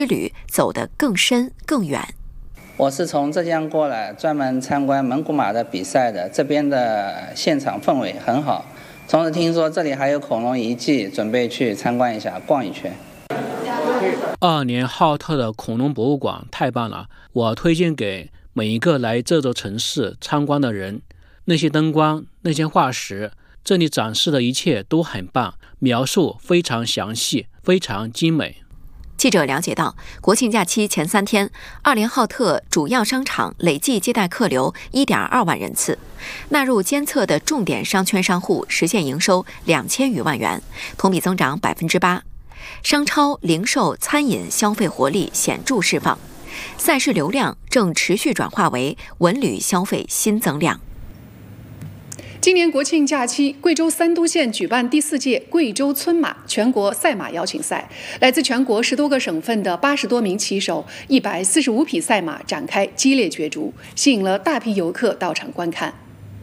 之旅走得更深更远。 我是从浙江过来，专门参观蒙古马的比赛的，这边的现场氛围很好。同时听说这里还有恐龙遗迹，准备去参观一下，逛一圈。 2年浩特的恐龙博物馆太棒了，我推荐给每一个来这座城市参观的人。那些灯光，那些化石，这里展示的一切都很棒，描述非常详细，非常精美。 记者了解到，国庆假期前3天，2连浩特主要商场累计接待客流 1.2 万人次，纳入监测的重点商圈商户实现营收2000余万元，同比增长 8%。商超、零售、餐饮消费活力显著释放，赛事流量正持续转化为文旅消费新增量。 今年国庆假期，贵州三都县举办第4届贵州村马全国赛马邀请赛，来自全国10多个省份的80多名骑手，145匹赛马展开激烈角逐，吸引了大批游客到场观看。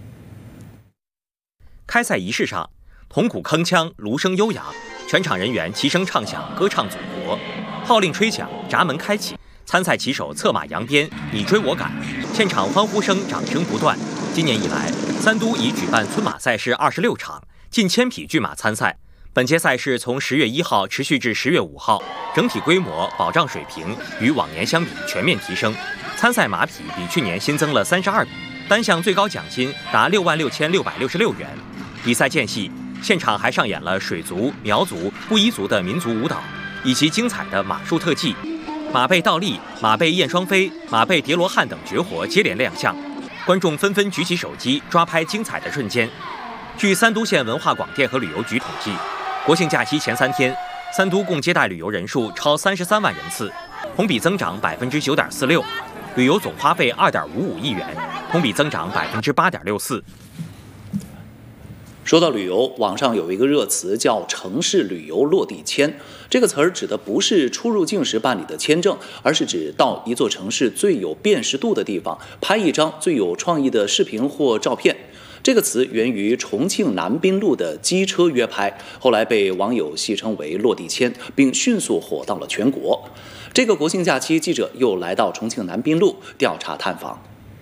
开赛仪式上，铜鼓铿锵，芦声悠扬，全场人员齐声唱响歌唱祖国，号令吹响，闸门开启，参赛骑手策马扬鞭，你追我赶，现场欢呼声、掌声不断。今年以来，三都已举办村马赛事26场，近1000匹骏马参赛。本届赛事从10月1号持续至10月5号，整体规模、保障水平与往年相比全面提升。参赛马匹比去年新增了32匹，单项最高奖金达66666元。比赛间隙，现场还上演了水族、苗族、布依族的民族舞蹈，以及精彩的马术特技。马背倒立、马背燕双飞、马背叠罗汉等绝活接连亮相。观众纷纷举起手机抓拍精彩的瞬间。据三都县文化广电和旅游局统计，国庆假期前3天，三都共接待旅游人数超33万人次，同比增长 9.46%， 旅游总花费2.55亿元，同比增长 8.64%。 说到旅游，网上有一个热词叫城市旅游落地签。这个词儿指的不是出入境时办理的签证，而是指到一座城市最有辨识度的地方，拍一张最有创意的视频或照片。这个词源于重庆南滨路的机车约拍，后来被网友戏称为落地签，并迅速火到了全国。这个国庆假期，记者又来到重庆南滨路调查探访。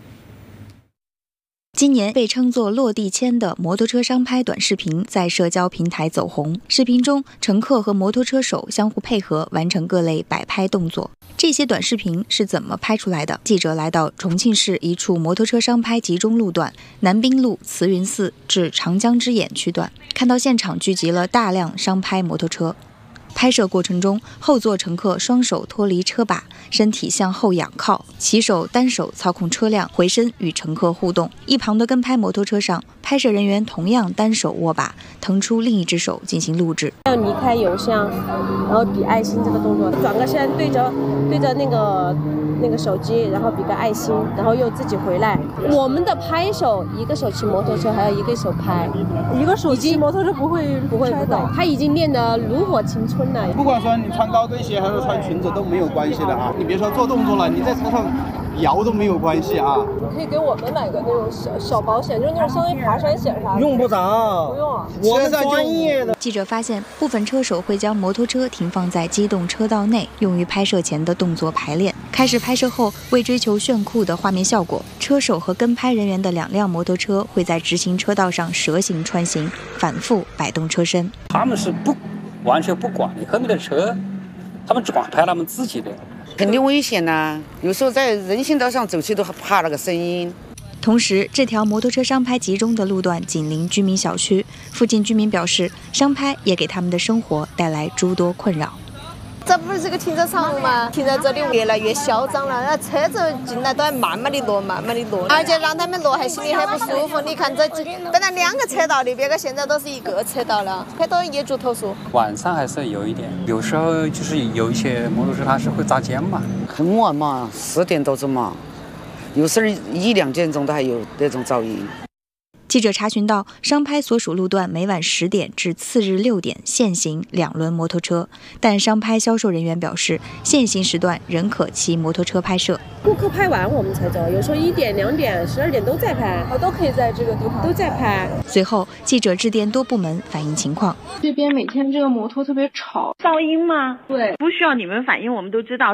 今年被称作落地签的摩托车商拍短视频在社交平台走红。视频中，乘客和摩托车手相互配合，完成各类摆拍动作。这些短视频是怎么拍出来的？记者来到重庆市一处摩托车商拍集中路段南滨路慈云寺至长江之眼区段，看到现场聚集了大量商拍摩托车。拍摄过程中，后座乘客双手脱离车把，身体向后仰靠，骑手单手操控车辆，回身与乘客互动。一旁的跟拍摩托车上，拍摄人员同样单手握把，腾出另一只手进行录制。 要离开油箱，然后比爱心这个动作，转个身对着那个手机，然后比个爱心，然后又自己回来。我们的拍手，一个手骑摩托车，还有一个手拍， 一个手骑摩托车不会摔倒， 他已经练得炉火纯青了。 不管说你穿高跟鞋还是穿裙子都没有关系的啊！你别说做动作了，你在车上摇都没有关系啊！ 你可以给我们买个那种小保险，就是那种相当于爬山险啥的。 用不着， 不用啊， 我们专业的。 记者发现，部分车手会将摩托车停放在机动车道内，用于拍摄前的动作排练。开始拍摄后，为追求炫酷的画面效果，车手和跟拍人员的2辆摩托车会在直行车道上蛇形穿行，反复摆动车身。 他们是完全不管你后面的车，他们只管拍他们自己的。 肯定危险呐，有时候在人行道上走去都怕那个声音。 同时，这条摩托车商拍集中的路段紧邻居民小区，附近居民表示，商拍也给他们的生活带来诸多困扰。 这不是个停车场吗？停在这里越来越嚣张了，那车子进来都要慢慢的落，而且让他们落还心里很不舒服。你看这本来2个车道的，别个现在都是1个车道了，很多业主投诉。 晚上还是有一点，有时候就是有一些摩托车它是会扎肩嘛， 很晚嘛，4点多钟嘛，有时候1、2点钟都还有那种噪音。 记者查询到，商拍所属路段每晚10点至次日6点限行2轮摩托车，但商拍销售人员表示，限行时段仍可骑摩托车拍摄。 顾客拍完我们才走，有时候1点、2点、12点都在拍， 都可以在这个地方都在拍。 随后，记者致电多部门反映情况。 这边每天这个摩托特别吵， 噪音吗？ 对， 不需要你们反映，我们都知道。